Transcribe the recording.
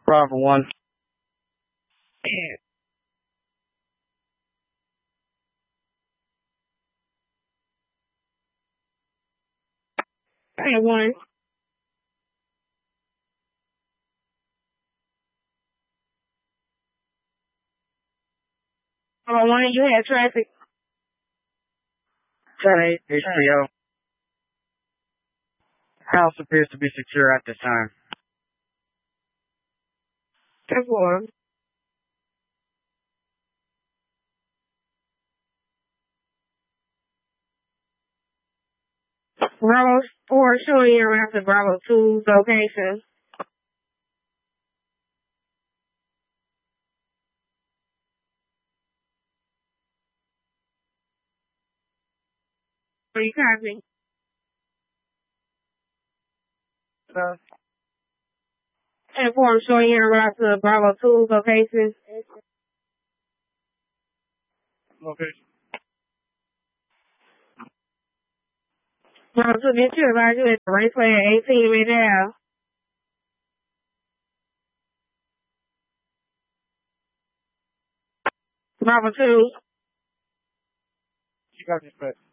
Bravo 1. Hey, 1. Bravo 1, you had traffic. 10-8, HBO. House appears to be secure at this time. 10-4. Bravo 4 showing you after Bravo 2's location. Are you copying? 10-4 showing you after Bravo 2's location. Location. Bravo 2, did you advise you at the raceway at 18 Midale? Bravo 2. You got this, but